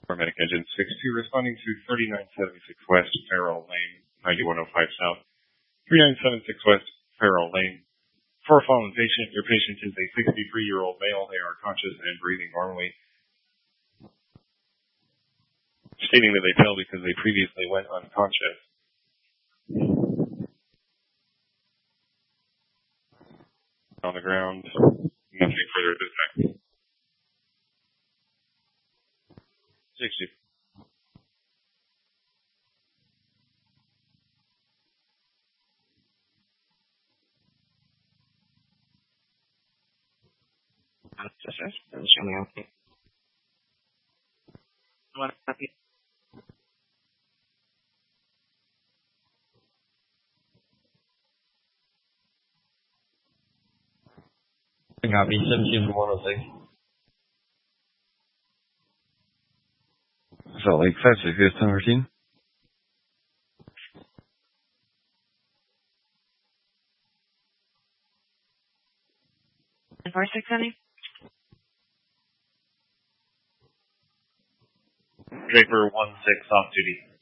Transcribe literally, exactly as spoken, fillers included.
Paramedic engine six two responding to thirty-nine seventy-six West Farrell Lane, ninety-one oh five South, thirty-nine seventy-six West Farrell Lane. For a fallen patient, your patient is a sixty-three-year-old male. They are conscious and breathing normally. Stating that they fell because they previously went unconscious. On the ground, nothing further to detect. sixty. Copy, seventeen one oh six. Salt Lake five six, yes, ten thirteen. four six, honey? Draper one six off duty.